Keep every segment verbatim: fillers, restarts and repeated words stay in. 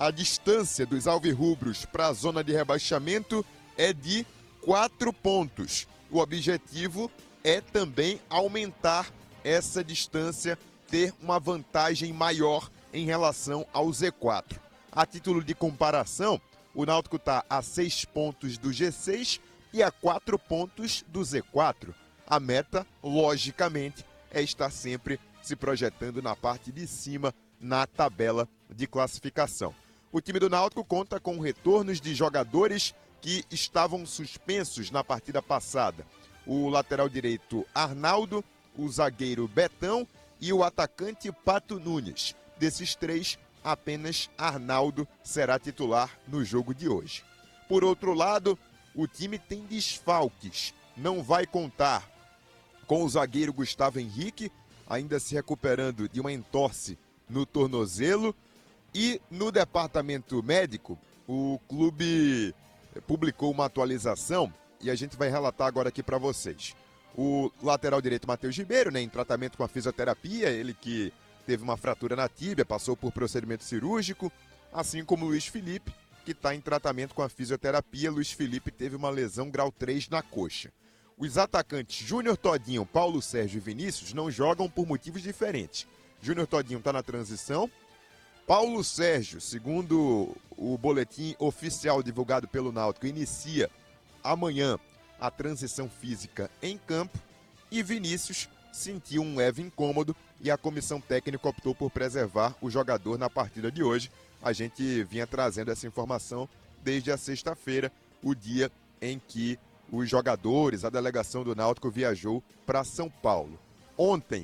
a distância dos alvirrubros para a zona de rebaixamento é de quatro pontos. O objetivo é também aumentar essa distância, ter uma vantagem maior em relação ao Z quatro. A título de comparação, o Náutico está a seis pontos do G seis e a quatro pontos do Z quatro. A meta, logicamente, é estar sempre se projetando na parte de cima na tabela de classificação. O time do Náutico conta com retornos de jogadores que estavam suspensos na partida passada. O lateral direito Arnaldo, o zagueiro Betão e o atacante Pato Nunes. Desses três, apenas Arnaldo será titular no jogo de hoje. Por outro lado, o time tem desfalques. Não vai contar com o zagueiro Gustavo Henrique, ainda se recuperando de uma entorse no tornozelo. E no departamento médico, o clube publicou uma atualização e a gente vai relatar agora aqui para vocês. O lateral direito Matheus Ribeiro, né, em tratamento com a fisioterapia, ele que teve uma fratura na tíbia, passou por procedimento cirúrgico, assim como o Luiz Felipe, que está em tratamento com a fisioterapia. Luiz Felipe teve uma lesão grau três na coxa. Os atacantes Júnior Todinho, Paulo Sérgio e Vinícius não jogam por motivos diferentes. Júnior Todinho está na transição. Paulo Sérgio, segundo o boletim oficial divulgado pelo Náutico, inicia amanhã a transição física em campo. E Vinícius sentiu um leve incômodo e a comissão técnica optou por preservar o jogador na partida de hoje. A gente vinha trazendo essa informação desde a sexta-feira, o dia em que os jogadores, a delegação do Náutico viajou para São Paulo. Ontem,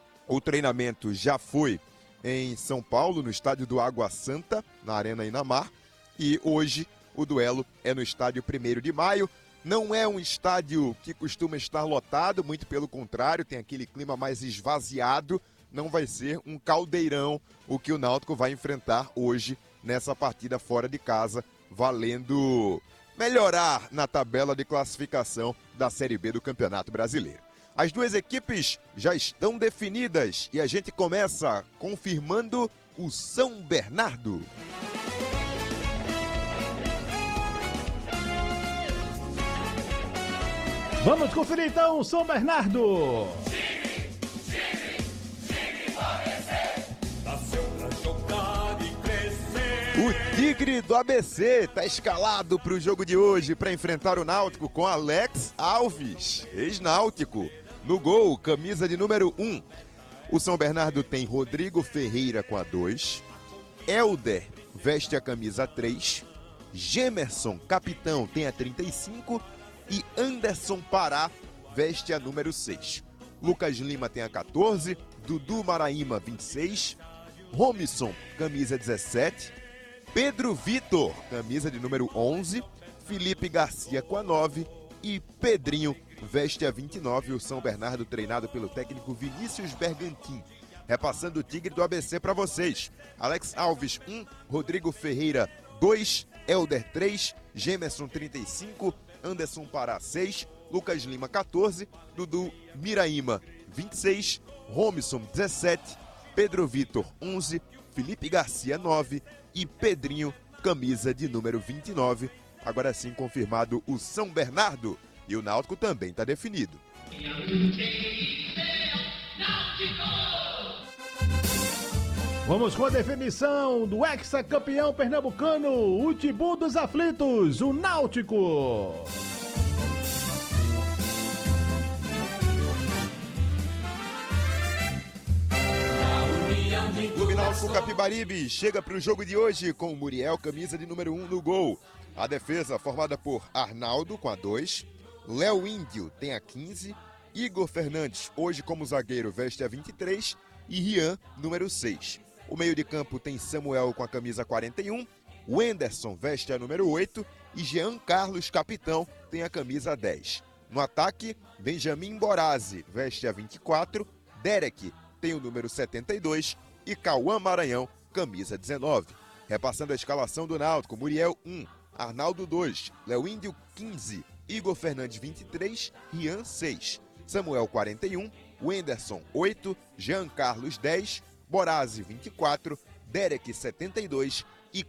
o treinamento já foi em São Paulo, no estádio do Água Santa, na Arena Inamar. E hoje o duelo é no estádio primeiro de maio. Não é um estádio que costuma estar lotado, muito pelo contrário, tem aquele clima mais esvaziado. Não vai ser um caldeirão o que o Náutico vai enfrentar hoje nessa partida fora de casa, valendo melhorar na tabela de classificação da Série B do Campeonato Brasileiro. As duas equipes já estão definidas e a gente começa confirmando o São Bernardo. Vamos conferir então o São Bernardo. O Tigre do A B C está escalado para o jogo de hoje para enfrentar o Náutico com Alex Alves, ex-náutico. No gol, camisa de número um. O São Bernardo tem Rodrigo Ferreira com a dois. Helder veste a camisa três. Gemerson, capitão, tem a trinta e cinco. E Anderson Pará veste a número seis. Lucas Lima tem a quatorze. Dudu Maraíma, vinte e seis. Romisson, camisa dezessete. Pedro Vitor, camisa de número onze. Felipe Garcia com a nove. E Pedrinho veste a vinte e nove. O São Bernardo treinado pelo técnico Vinícius Bergantin. Repassando o Tigre do A B C para vocês. Alex Alves um, Rodrigo Ferreira dois, Helder três, Gemerson trinta e cinco, Anderson Pará seis, Lucas Lima quatorze, Dudu Miraíma vinte e seis, Romisson dezessete, Pedro Vitor onze, Felipe Garcia nove e Pedrinho, camisa de número vinte e nove. Agora sim confirmado o São Bernardo e o Náutico também está definido. Vamos com a definição do ex-campeão pernambucano, o Timbu dos Aflitos, o Náutico. Clube Náutico Capibaribe chega para o jogo de hoje com o Muriel, camisa de número um no gol. A defesa formada por Arnaldo com a dois, Léo Índio tem a quinze, Igor Fernandes hoje como zagueiro veste a vinte e três e Rian número seis. O meio de campo tem Samuel com a camisa quarenta e um, Wenderson veste a número oito e Jean Carlos, capitão, tem a camisa dez. No ataque, Benjamin Borazzi veste a vinte e quatro, Derek tem o número setenta e dois e Cauã Maranhão, camisa dezenove. Repassando a escalação do Náutico, Muriel um, Arnaldo dois, Léo Índio quinze, Igor Fernandes vinte e três, Rian seis, Samuel quarenta e um, Wenderson oito, Jean Carlos dez, Borazzi vinte e quatro, Derek setenta e dois